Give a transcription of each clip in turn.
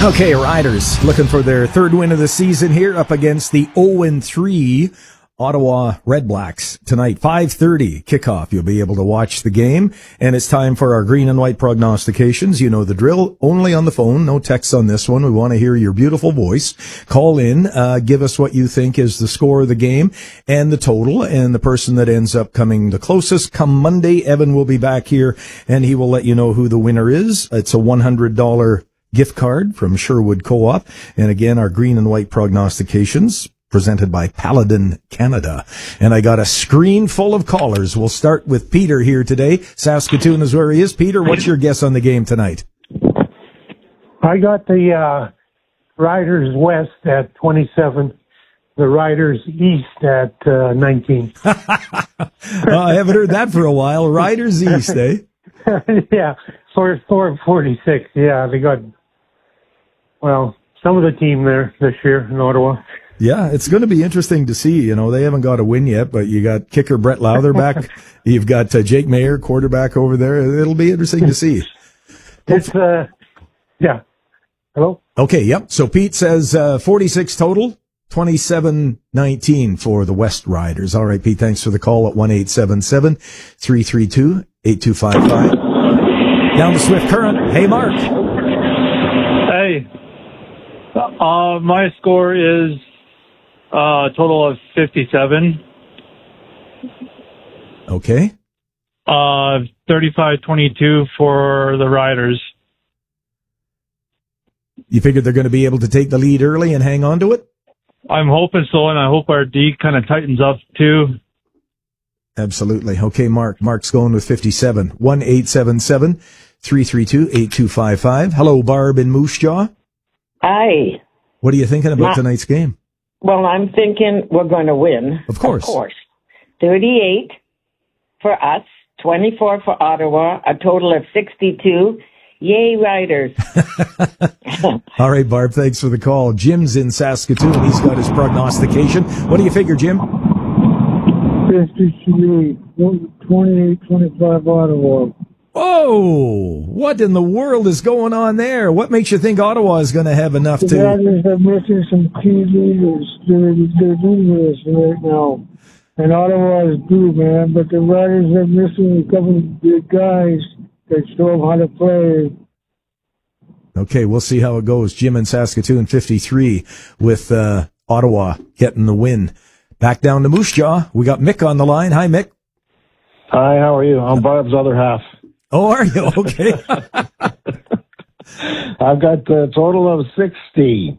Okay, Riders looking for their third win of the season here up against the 0-3 Ottawa Redblacks tonight, 5:30 kickoff. You'll be able to watch the game, and it's time for our green and white prognostications. You know the drill. Only on the phone, no text on this one. We want to hear your beautiful voice. Call in, give us what you think is the score of the game and the total, and the person that ends up coming the closest. Come Monday, Evan will be back here, and he will let you know who the winner is. It's a $100 gift card from Sherwood Co-op, and again, our green and white prognostications presented by Paladin Canada. And I got a screen full of callers. We'll start with Peter here today. Saskatoon is where he is. Peter, what's your guess on the game tonight? I got the Riders West at 27, the Riders East at 19. I haven't heard that for a while. Riders East, eh? Yeah, 446. Yeah, they got, well, some of the team there this year in Ottawa. Yeah, it's going to be interesting to see. You know, they haven't got a win yet, but you got kicker Brett Lowther back. You've got Jake Mayer, quarterback over there. It'll be interesting to see. It's, yeah. Hello? Okay, yep. So Pete says 46 total, 27-19 for the West Riders. All right, Pete, thanks for the call at 1-877-332-8255. Down the Swift Current. Hey, Mark. Hey. My score is a total of 57. Okay. 35-22 for the Riders. You figured they're going to be able to take the lead early and hang on to it? I'm hoping so, and I hope our D kind of tightens up too. Absolutely. Okay, Mark. Mark's going with 57. 1-877-332-8255. Hello, Barb in Moose Jaw. Hi. What are you thinking about tonight's game? Well, I'm thinking we're going to win. Of course. 38 for us, 24 for Ottawa, a total of 62. Yay, Riders. All right, Barb, thanks for the call. Jim's in Saskatoon. He's got his prognostication. What do you figure, Jim? 53, 28-25 Ottawa. Oh, what in the world is going on there? What makes you think Ottawa is going to have enough The Riders are missing some key leaders. They're leaders right now. And Ottawa is due, man. But the Riders are missing a couple of big guys that show them how to play. Okay, we'll see how it goes. Jim in Saskatoon, 53, with Ottawa getting the win. Back down to Moose Jaw. We got Mick on the line. Hi, Mick. Hi, how are you? I'm Barb's other half. Oh, are you? Okay. I've got a total of 60.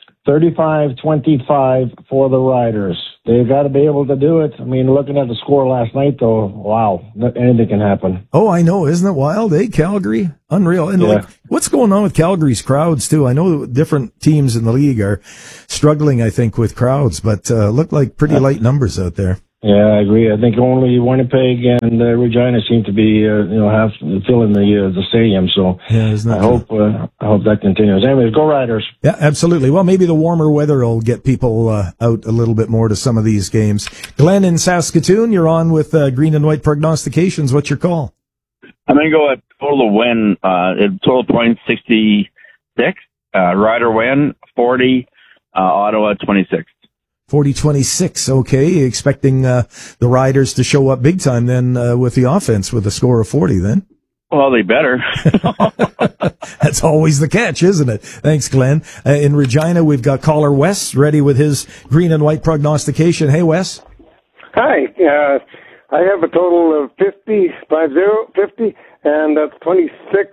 35-25 for the Riders. They've got to be able to do it. I mean, looking at the score last night, though, wow, anything can happen. Oh, I know. Isn't it wild, eh? Calgary? Unreal. And like, what's going on with Calgary's crowds, too? I know different teams in the league are struggling, I think, with crowds, but look like pretty light numbers out there. Yeah, I agree. I think only Winnipeg and Regina seem to be, half filling the stadium. So yeah, I hope that continues. Anyways, go Riders! Yeah, absolutely. Well, maybe the warmer weather will get people out a little bit more to some of these games. Glenn in Saskatoon, you're on with green and white prognostications. What's your call? I'm going to go at total win. Total points 66. Rider win 40. Ottawa 26. 40-26, okay. Expecting the Riders to show up big time then with the offense with a score of 40 then? Well, they better. That's always the catch, isn't it? Thanks, Glenn. In Regina, we've got caller Wes ready with his green and white prognostication. Hey, Wes. Hi. I have a total of 50, and that's 26,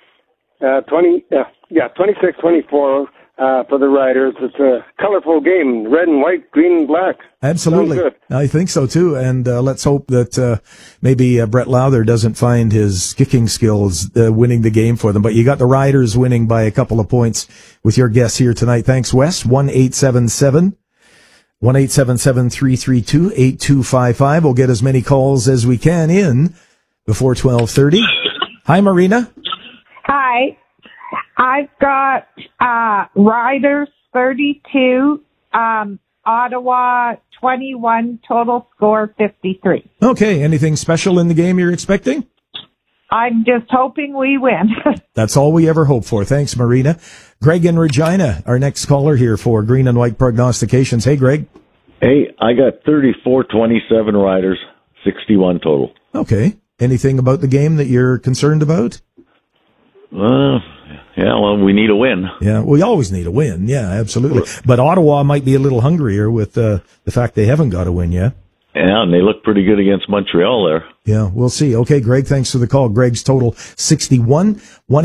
26-24. For the Riders. It's a colorful game, red and white, green and black. Absolutely. I think so, too. And let's hope that maybe Brett Lowther doesn't find his kicking skills winning the game for them. But you got the Riders winning by a couple of points with your guess here tonight. Thanks, Wes. 1-877-332-8255. We'll get as many calls as we can in before 12:30. Hi, Marina. Hi. I've got Riders 32, Ottawa 21, total score 53. Okay, anything special in the game you're expecting? I'm just hoping we win. That's all we ever hope for. Thanks, Marina. Greg in Regina, our next caller here for Green and White Prognostications. Hey, Greg. Hey, I got 34-27 Riders, 61 total. Okay. Anything about the game that you're concerned about? Yeah, well, we need a win. Yeah, we always need a win. Yeah, absolutely. But Ottawa might be a little hungrier with the fact they haven't got a win yet. Yeah, and they look pretty good against Montreal there. Yeah, we'll see. Okay, Greg, thanks for the call. Greg's total 61,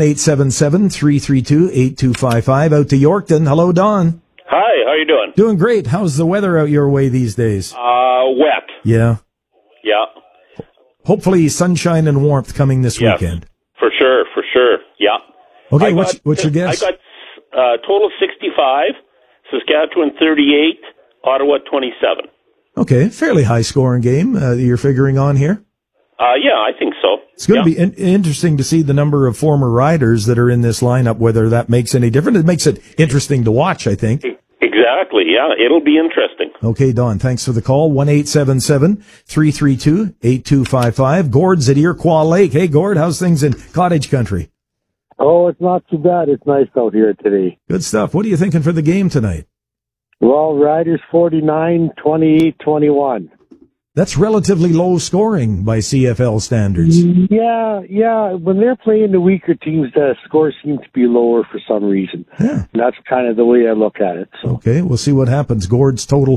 1-877-332-8255. Out to Yorkton. Hello, Don. Hi, how you doing? Doing great. How's the weather out your way these days? Wet. Yeah. Yeah. Hopefully sunshine and warmth coming this weekend. For sure. Yeah. Okay, what's your guess? I got total 65, Saskatchewan 38, Ottawa 27. Okay, fairly high-scoring game you're figuring on here. Yeah, I think so. It's going to be interesting to see the number of former riders that are in this lineup, whether that makes any difference. It makes it interesting to watch, I think. Exactly, yeah. It'll be interesting. Okay, Don, thanks for the call. 1-877-332-8255. Gord's at Iroquois Lake. Hey, Gord, how's things in cottage country? Oh, it's not too bad. It's nice out here today. Good stuff. What are you thinking for the game tonight? Well, Riders 49, 28, 21. That's relatively low scoring by CFL standards. Yeah. When they're playing the weaker teams, the score seems to be lower for some reason. Yeah. And that's kind of the way I look at it. So. Okay, we'll see what happens. Gord's total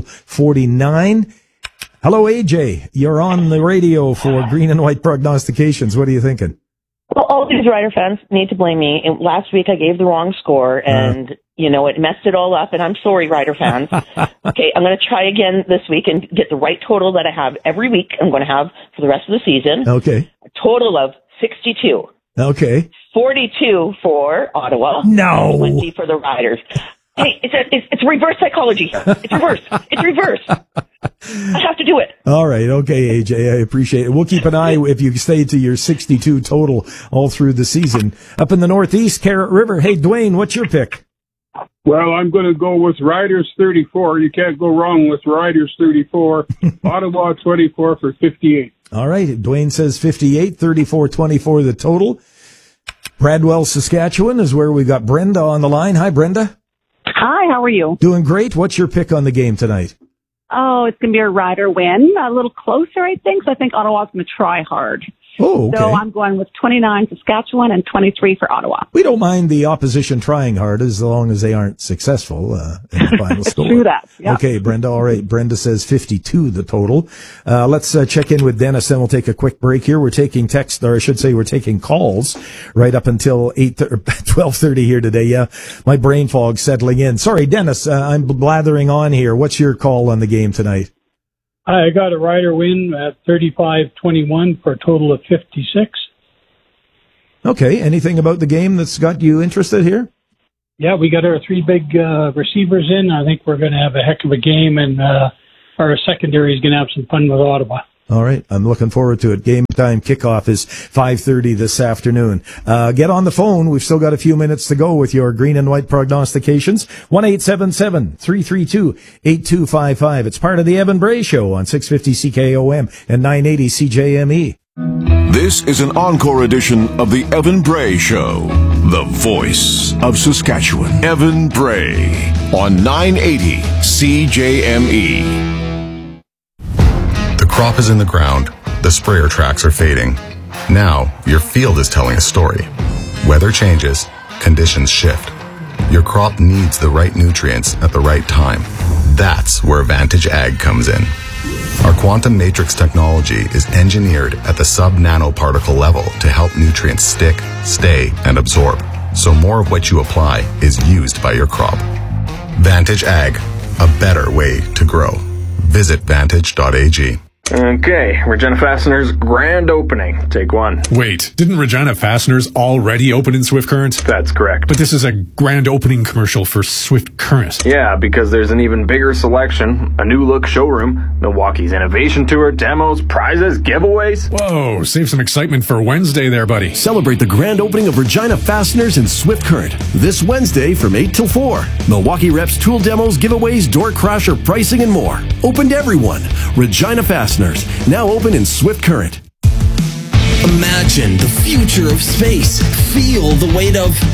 49. Hello, AJ. You're on the radio for Green and White Prognostications. What are you thinking? Well, all these Rider fans need to blame me. And last week I gave the wrong score, and, it messed it all up, and I'm sorry, Rider fans. Okay, I'm going to try again this week and get the right total that I have every week I'm going to have for the rest of the season. Okay. A total of 62. Okay. 42 for Ottawa. No. 20 for the Riders. Hey, it's reverse psychology. It's reverse. I have to do it. All right. Okay, AJ. I appreciate it. We'll keep an eye if you stay to your 62 total all through the season. Up in the Northeast, Carrot River. Hey, Dwayne, what's your pick? Well, I'm going to go with Riders 34. You can't go wrong with Riders 34. Ottawa 24 for 58. All right. Dwayne says 58, 34-24 the total. Bradwell, Saskatchewan is where we got Brenda on the line. Hi, Brenda. Hi, how are you? Doing great. What's your pick on the game tonight? Oh, it's going to be a Rider win. A little closer, I think. So I think Ottawa's going to try hard. Oh, okay. So I'm going with 29 Saskatchewan and 23 for Ottawa. We don't mind the opposition trying hard as long as they aren't successful in the final score. True that. Yeah. Okay, Brenda. All right. Brenda says 52 the total. Let's check in with Dennis, then we'll take a quick break here. We're taking text, or I should say we're taking calls right up until 12:30 here today. Yeah, my brain fog's settling in. Sorry, Dennis, I'm blathering on here. What's your call on the game tonight? I got a Rider win at 35-21 for a total of 56. Okay. Anything about the game that's got you interested here? Yeah, we got our three big receivers in. I think we're going to have a heck of a game, and our secondary is going to have some fun with Ottawa. All right. I'm looking forward to it. Game time kickoff is 5:30 this afternoon. Get on the phone. We've still got a few minutes to go with your Green and White prognostications. 1-877-332-8255. It's part of the Evan Bray Show on 650 CKOM and 980 CJME. This is an encore edition of the Evan Bray Show, the voice of Saskatchewan. Evan Bray on 980 CJME. The crop is in the ground. The sprayer tracks are fading. Now, your field is telling a story. Weather changes. Conditions shift. Your crop needs the right nutrients at the right time. That's where Vantage Ag comes in. Our quantum matrix technology is engineered at the sub-nanoparticle level to help nutrients stick, stay, and absorb, so more of what you apply is used by your crop. Vantage Ag, a better way to grow. Visit vantage.ag. Okay, Regina Fasteners grand opening. Take one. Wait, didn't Regina Fasteners already open in Swift Current? That's correct. But this is a grand opening commercial for Swift Current. Yeah, because there's an even bigger selection, a new look showroom, Milwaukee's innovation tour, demos, prizes, giveaways. Whoa, save some excitement for Wednesday there, buddy. Celebrate the grand opening of Regina Fasteners in Swift Current this Wednesday from 8 till 4. Milwaukee Reps tool demos, giveaways, door crasher pricing, and more. Open to everyone. Regina Fasteners, now open in Swift Current. Imagine the future of space. Feel the weight of